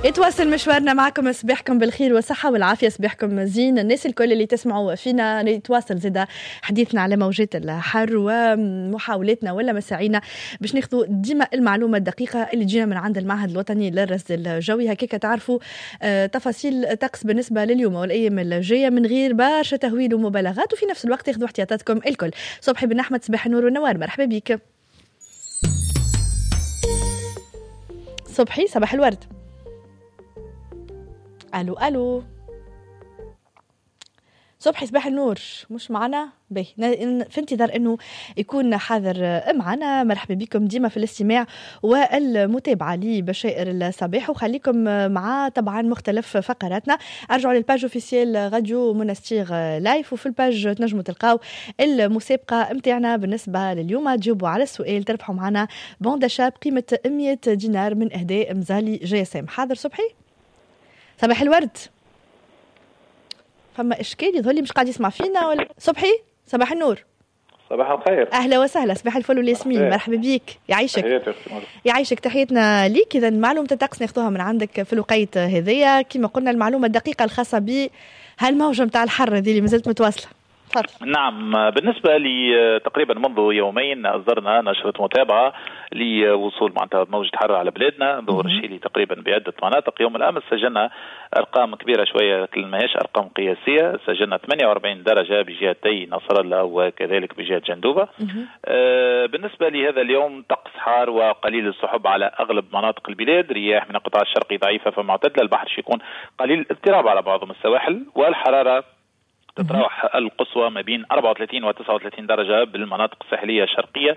يتواصل مشوارنا معكم. صباحكم بالخير والصحة والعافية، صباحكم زين. الناس الكل اللي تسمعوا فينا يتواصل زيدا حديثنا على موجات الحر ومحاولاتنا ولا مساعينا باش ناخذوا ديما المعلومة الدقيقة اللي تجينا من عند المعهد الوطني للرصد الجوي. هكاك تعرفوا تفاصيل طقس بالنسبة لليوم والأيام الجاية من غير برشا تهويل ومبالغات، وفي نفس الوقت تاخذوا احتياطاتكم الكل. صبحي بن أحمد، صباح النور والنوار، مرحبا بك. صبحي صباح الورد. الو الو صبحي صباح النور، مش معنا به في انتظار انه يكون حاضر معنا. مرحبا بكم ديما في الاستماع والمتابعه لبشائر الصباح، وخليكم مع طبعا مختلف فقراتنا. ارجعوا للباج اوفيسيال راديو منستير لايف، وفي الباج تنجموا تلقاو المسابقه نتاعنا بالنسبه لليوم. تجاوبوا على السؤال تربحوا معنا بون داشا بقيمه 100 دينار من اهداء مزالي جي اس ام. حاضر صبحي صباح الورد. فما اشكال يظهر لي مش قاعد يسمع فينا ولا صبحي؟ صباح النور. صباح الخير. اهلا وسهلا، صباح الفل والياسمين، مرحبا بيك. يعيشك يعيشك، تحياتنا ليك. اذا معلومه الطقس ناخذوها من عندك في الوقيت هذيا، كما قلنا المعلومه الدقيقه الخاصه بهالموجه نتاع الحر هذه اللي مازالت متواصله. نعم، بالنسبة لي تقريبا منذ يومين أصدرنا نشرة متابعة لوصول معناتها موجة حر على بلادنا ظهور الشيلي تقريبا بعدة مناطق. يوم الأمس سجلنا أرقام كبيرة شوية، ماهيش أرقام قياسية. سجلنا 48 درجة بجهتي نصر الله وكذلك بجهة جندوبة. بالنسبة لهذا اليوم طقس حار وقليل السحب على أغلب مناطق البلاد، رياح من القطاع الشرقي ضعيفة فمعتدلة، البحر يكون قليل الاضطراب على بعض السواحل، والحرارة تتراوح القصوى ما بين 34 و 39 درجة بالمناطق الساحلية الشرقية،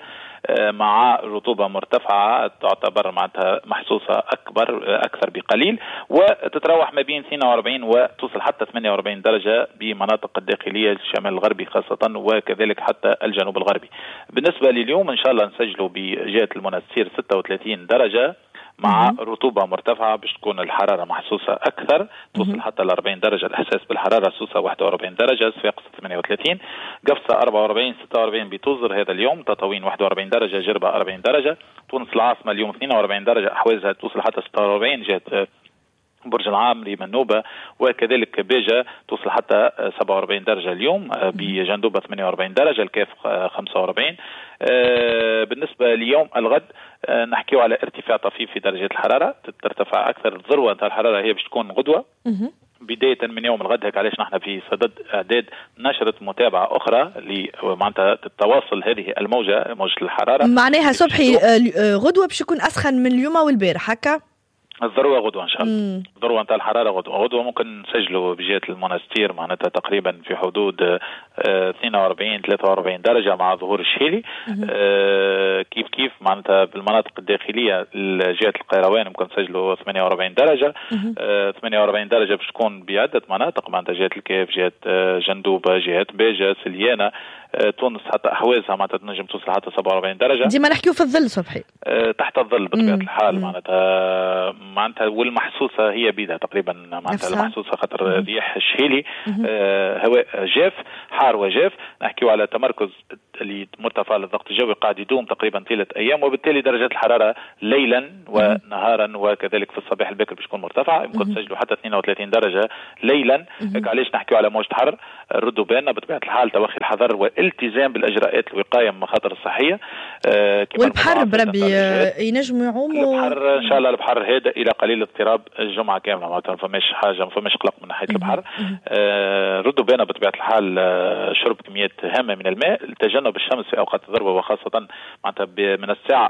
مع رطوبة مرتفعة تعتبر معناتها محسوسة أكثر بقليل، وتتراوح ما بين 42 وتوصل حتى 48 درجة بمناطق الداخلية الشمال الغربي خاصة، وكذلك حتى الجنوب الغربي. بالنسبة لليوم إن شاء الله نسجلوا بجهة المنستير 36 درجة مع رطوبة مرتفعة باش تكون الحرارة محسوسة أكثر، توصل حتى ل 40 درجة. الإحساس بالحرارة سوسة 41 درجة، صفاقس 38، قفصة 44 46 بتوزر هذا اليوم، تطاوين 41 درجة، جربة 40 درجة، تونس العاصمة اليوم 42 درجة، أحوازها توصل حتى 46، جهة برج العامري منوبة وكذلك باجة توصل حتى 47 درجة اليوم، بجندوبة 48 درجة، الكاف 45. بالنسبة ليوم الغد نحكيو على ارتفاع طفيف في درجة الحرارة، ترتفع أكثر. الذروة نتاع الحرارة هي باش تكون غدوة بداية من يوم الغد. هيك علاش نحن في صدد إعداد نشرة متابعة أخرى لمعناتها تتواصل هذه الموجة، موجة الحرارة. معناها صبحي غدوة باش يكون أسخن من اليوم والبارح هكا؟ الذروة غدوة إن شاء الله. الذروة نتاع الحرارة غدوة ممكن نسجلوا بجهة المنستير معناتها تقريبا في حدود 42 43 درجة مع ظهور الشيلي. كيف معناتها بالمناطق الداخلية جهة القيروان ممكن نسجلوا 48 درجة. 48 درجة باش تكون بعدة مناطق معناتها جهة الكاف، جهة جندوبة، جهة باجة، سليانة، تونس حتى أحوازها معناتها تنجم توصل حتى 47 درجة. ديما نحكيو في الظل صبحي، تحت الظل بطبيعة الحال معناتها والمحسوسة هي بيدها تقريبا معناتها المحسوسة خاطر رياح الشيلي، هواء جاف حار وجاف. نحكيو على تمركز اللي مرتفع للضغط الجوي قاعد يدوم تقريبا 3 أيام، وبالتالي درجات الحرارة ليلا ونهارا وكذلك في الصباح الباكر بتكون مرتفعة، يمكن تسجلوا حتى 32 درجة ليلا. علاش نحكيو على موجة حر؟ ردوا بالنا بطبيعة الحال توخي الحذر والالتزام بالإجراءات الوقاية من المخاطر الصحية. والبحر بربي ينجموا يعوموا البحر إن شاء الله. البحر هذا إلى قليل اضطراب الجمعة كاملة، ما فماش حاجة، ما فماش قلق من ناحية البحر. ردوا بالنا بطبيعة الحال شرب كميات هامة من الماء، تجنب الشمس في أوقات الذروة وخاصة معناتها من الساعة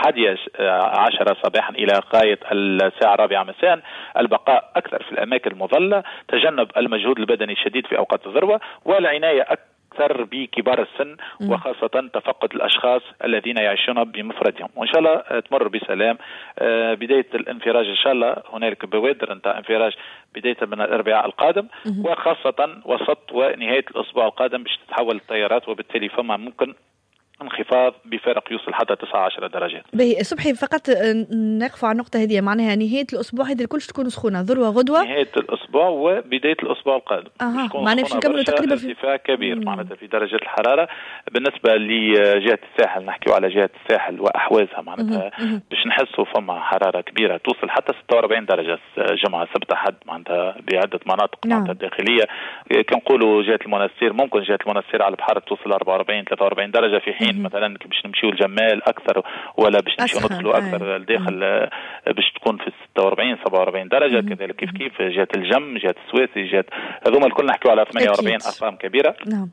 11 صباحا إلى غاية الساعة 4 مساء، البقاء أكثر في الأماكن المظلة، تجنب المجهود البدني الشديد في أوقات الذروة، والعناية أكثر بكبار السن وخاصة تفقد الأشخاص الذين يعيشون بمفردهم. وإن شاء الله تمر بسلام. بداية الانفراج إن شاء الله هنالك بوادر نتاع انفراج بداية من الأربعاء القادم، وخاصة وسط ونهاية الأسبوع القادم باش تتحول التيارات، وبالتالي فما ممكن انخفاض بفارق يوصل حتى 19 درجات. باهي صبحي فقط نقف على النقطة هذه، معناها نهاية الأسبوع هذه الكل تكون سخونة، ذروة غدوة نهاية الأسبوع وبداية الأسبوع القادم. معناها باش نكملوا تقريبا في ارتفاع كبير معناتها في درجة الحرارة. بالنسبة لجهة الساحل نحكيو على جهة الساحل وأحوازها معناتها باش نحسوا فما حرارة كبيرة توصل حتى 46 درجة جمعة سبت حد معناتها بعدة مناطق معناتها الداخلية. كنقولوا جهة المنستير ممكن جهة المنستير على البحر توصل 44 43 درجة، في حين مثلا باش نمشيو الجمال أكثر ولا باش نمشيو ندخلوا أكثر الداخل باش تكون في 46 47 درجة. كذلك كيف جهة الجم جهة السويسي جهة هذوما الكل نحكيو على 48 أرقام كبيرة. نعم.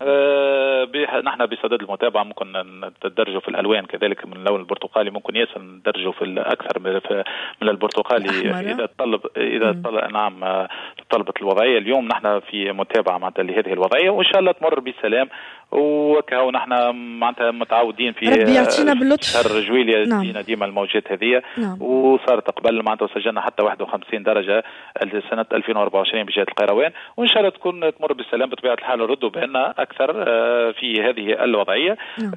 نحن بصدد المتابعة ممكن ندرجوا في الألوان كذلك من اللون البرتقالي ممكن يصل ندرجوا في الأكثر من البرتقالي إذا طلب نعم طلبت الوضعية. اليوم نحن في متابعة معناتها لهذه الوضعية وإن شاء الله تمر بسلام. وكهو نحن معناتها متعودين في ربي يعطينا باللطف شهر جويلية دينا ديما الموجات هذه وصارت قبل معناتها وسجلنا حتى 51 درجة سنة 2024 بجهة القيروان، وإن شاء الله تكون تمر بالسلام بطبيعة الحال. ردوا بأن أكثر في هذه الوضعية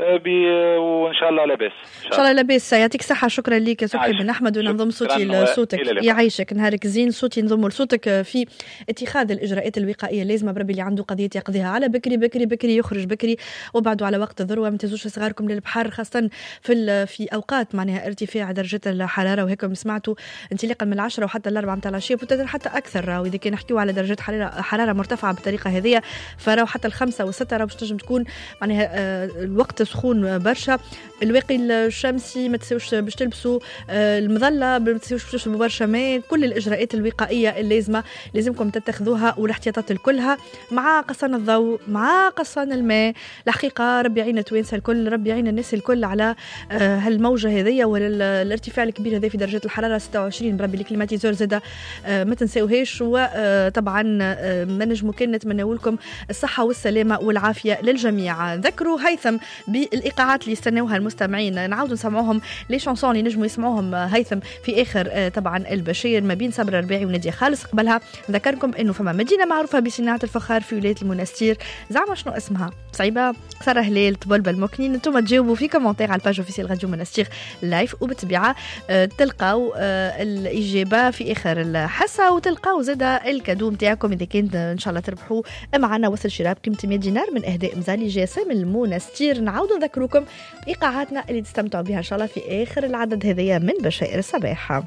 وإن شاء الله لاباس. إن شاء الله لاباس. يعطيك صحة. شكرا لك صبحي بن أحمد، وننضم صوتي لصوتك. يعيشك نهارك زين. صوتي نضم لصوتك في اتخاذ الإجراءات الوقائية اللازمة. بربي اللي عنده قضية يقضيها على بكري يخرج بكري وبعده على وقت الذروة. ما تهزوش صغاركم للبحر خاصة في أوقات معناها ارتفاع درجة الحرارة، وهيكم سمعتوا انطلاقا من 10 وحتى 4 متاع العشية حتى أكثر. وإذا كان نحكيو على درجة حرارة مرتفعة بالطريقة هذه فراو حتى 5 و6 باش تنجم تكون معناها الوقت سخون برشا. الواقي الشمسي ما تسويش باش تلبسوا، المظلة ما تسويش باش تشربوا برشا ماء. كل الإجراءات الوقائية اللازمة لازمكم تتخذوها والاحتياطات الكلها مع قصان الضوء مع قصان الماء. الحقيقة ربي يعين توانسة الكل، ربي يعين الناس الكل على هالموجة هذه ولا الارتفاع الكبير هذا في درجة الحرارة 26. بربي الكليماتيزور زادة ما تنساوهاش. وطبعا ما نجمو كان نتمنى لكم الصحة والسلامة والعافية للجميع. ذكروا هيثم بالإيقاعات اللي يستناوها المستمعين، نعاودوا نسمعوهم لي شانسون اللي نجموا يسمعوهم هيثم في آخر طبعا البشير ما بين صبر الرباعي ونادية خالص. قبلها ذكركم انه فما مدينة معروفة بصناعة الفخار في ولاية المنستير، زعما شنو اسمها؟ صعيبة، سارة هلال، طبول ممكن انتم تجاوبوا في كومنتير على الباج اوفيسيال راديو منستير لايف، وبالطبيعة تلقاو الإجابة في آخر الحصة وتلقاو زادا الكادو متاعكم إذا كنت إن شاء الله تربحوا معنا وصل شراب قيمة 100 دينار من إهداء مزالي جاسم المنستير. نعاودوا نذكركم إيقاعاتنا اللي تستمتعوا بها إن شاء الله في آخر العدد هذية من بشائر الصباح.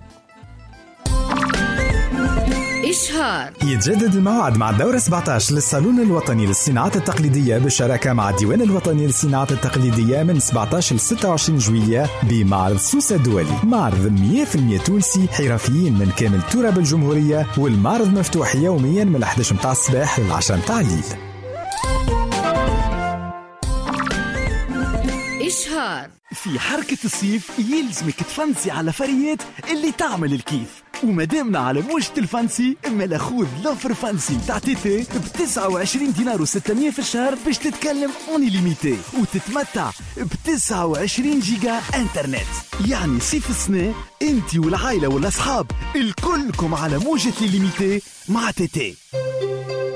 إشهار. يتجدد الموعد مع الدورة 17 للصالون الوطني للصناعات التقليدية بالشراكة مع الديوان الوطني للصناعات التقليدية من 17 ل 26 جويلية بمعرض سوسة الدولي. معرض 100% تونسي، حرفيين من كامل تراب الجمهورية، والمعرض مفتوح يوميا من 11 متاع الصباح ل 10 متاع الليل. إشهار. في حركة الصيف يلزمك تفنسي على فريات اللي تعمل الكيف، ومدامنا على موجة الفانسي اما خذ لوفر فانسي تاع تيتي ب 29 دينار و600 في الشهر باش تتكلم اوني ليميتي وتتمتع ب 29 جيجا انترنت. يعني صيف السنة انتي والعائلة والاصحاب الكلكم على موجة ليميتي مع تيتي.